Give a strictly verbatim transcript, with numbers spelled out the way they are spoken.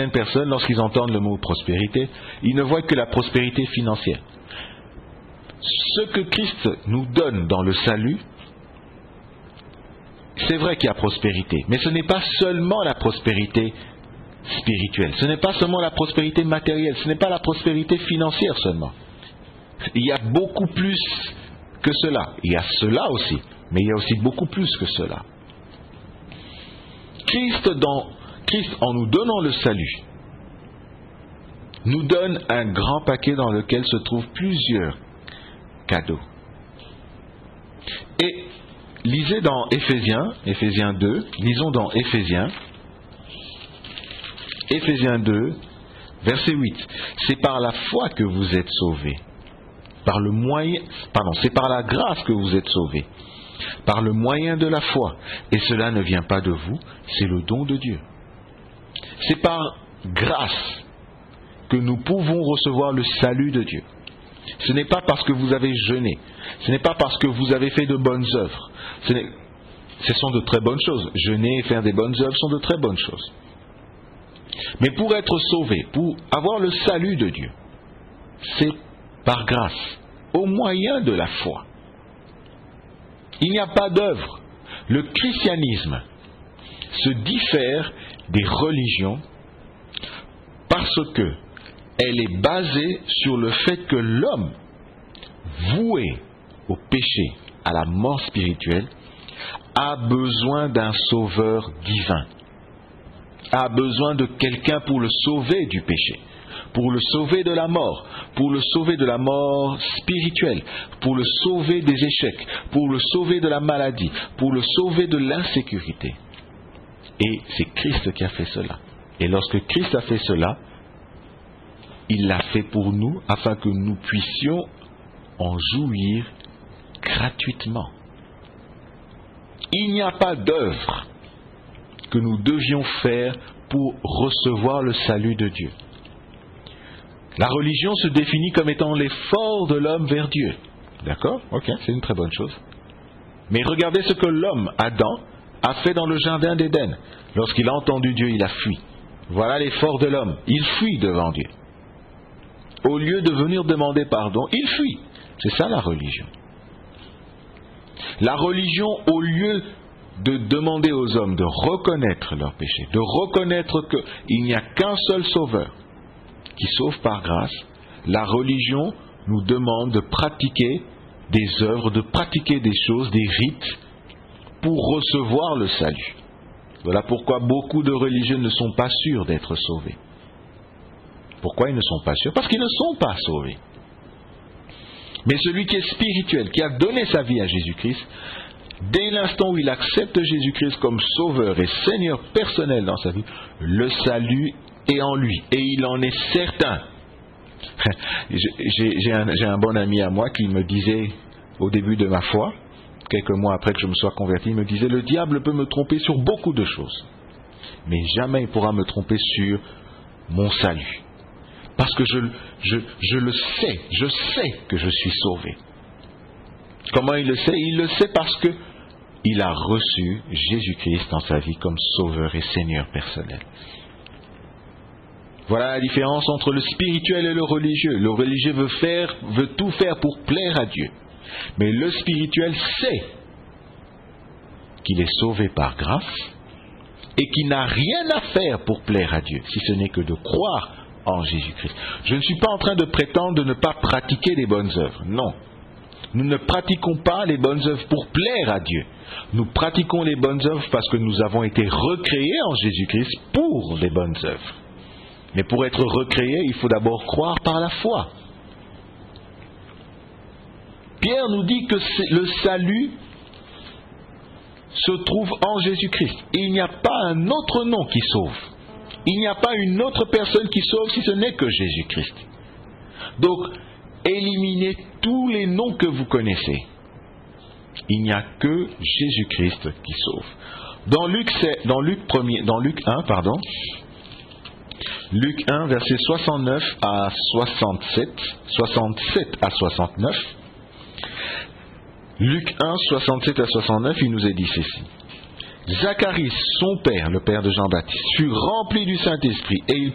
certaines personnes, lorsqu'ils entendent le mot prospérité, ils ne voient que la prospérité financière. Ce que Christ nous donne dans le salut, c'est vrai qu'il y a prospérité, mais ce n'est pas seulement la prospérité spirituelle, ce n'est pas seulement la prospérité matérielle, ce n'est pas la prospérité financière seulement. Il y a beaucoup plus que cela. Il y a cela aussi, mais il y a aussi beaucoup plus que cela. Christ, dans, Christ, en nous donnant le salut, nous donne un grand paquet dans lequel se trouvent plusieurs cadeaux. Et lisez dans Éphésiens, Éphésiens deux, lisons dans Éphésiens, Éphésiens deux, verset huit. C'est par la foi que vous êtes sauvés. Par le moyen, pardon, c'est par la grâce que vous êtes sauvés. Par le moyen de la foi. Et cela ne vient pas de vous, c'est le don de Dieu. C'est par grâce que nous pouvons recevoir le salut de Dieu. Ce n'est pas parce que vous avez jeûné. Ce n'est pas parce que vous avez fait de bonnes œuvres. Ce, n'est, ce sont de très bonnes choses. Jeûner et faire des bonnes œuvres sont de très bonnes choses. Mais pour être sauvé, pour avoir le salut de Dieu, c'est par grâce, au moyen de la foi. Il n'y a pas d'œuvre. Le christianisme se diffère des religions parce que elle est basée sur le fait que l'homme, voué au péché, à la mort spirituelle, a besoin d'un sauveur divin, a besoin de quelqu'un pour le sauver du péché, pour le sauver de la mort, pour le sauver de la mort spirituelle, pour le sauver des échecs, pour le sauver de la maladie, pour le sauver de l'insécurité. Et c'est Christ qui a fait cela. Et lorsque Christ a fait cela, il l'a fait pour nous afin que nous puissions en jouir gratuitement. Il n'y a pas d'œuvre que nous devions faire pour recevoir le salut de Dieu. La religion se définit comme étant l'effort de l'homme vers Dieu. D'accord ? Ok, c'est une très bonne chose. Mais regardez ce que l'homme, Adam, a fait dans le jardin d'Éden. Lorsqu'il a entendu Dieu, il a fui. Voilà l'effort de l'homme. Il fuit devant Dieu. Au lieu de venir demander pardon, il fuit. C'est ça la religion. La religion, au lieu de demander aux hommes de reconnaître leurs péchés, de reconnaître qu'il n'y a qu'un seul sauveur qui sauve par grâce, la religion nous demande de pratiquer des œuvres, de pratiquer des choses, des rites, pour recevoir le salut. Voilà pourquoi beaucoup de religieux ne sont pas sûrs d'être sauvés. Pourquoi ils ne sont pas sûrs ? Parce qu'ils ne sont pas sauvés. Mais celui qui est spirituel, qui a donné sa vie à Jésus-Christ, dès l'instant où il accepte Jésus-Christ comme sauveur et Seigneur personnel dans sa vie, le salut est en lui et il en est certain. J'ai, j'ai, un, j'ai un bon ami à moi qui me disait au début de ma foi, quelques mois après que je me sois converti, il me disait: le diable peut me tromper sur beaucoup de choses, mais jamais il pourra me tromper sur mon salut. Parce que je, je, je le sais, je sais que je suis sauvé. Comment il le sait ? Il le sait parce que il a reçu Jésus-Christ dans sa vie comme sauveur et Seigneur personnel. Voilà la différence entre le spirituel et le religieux. Le religieux veut faire, veut tout faire pour plaire à Dieu. Mais le spirituel sait qu'il est sauvé par grâce et qu'il n'a rien à faire pour plaire à Dieu, si ce n'est que de croire en Jésus-Christ. Je ne suis pas en train de prétendre de ne pas pratiquer les bonnes œuvres. Non. Nous ne pratiquons pas les bonnes œuvres pour plaire à Dieu. Nous pratiquons les bonnes œuvres parce que nous avons été recréés en Jésus-Christ pour les bonnes œuvres. Mais pour être recréé, il faut d'abord croire par la foi. Pierre nous dit que le salut se trouve en Jésus-Christ. Et il n'y a pas un autre nom qui sauve. Il n'y a pas une autre personne qui sauve si ce n'est que Jésus-Christ. Donc, éliminez tous les noms que vous connaissez. Il n'y a que Jésus-Christ qui sauve. Dans Luc, c'est, dans Luc, premier, dans Luc un, pardon, Luc un, versets soixante-neuf à soixante-sept, soixante-sept à soixante-neuf, Luc un, soixante-sept à soixante-neuf, il nous est dit ceci. Zacharie, son père, le père de Jean-Baptiste, fut rempli du Saint-Esprit et il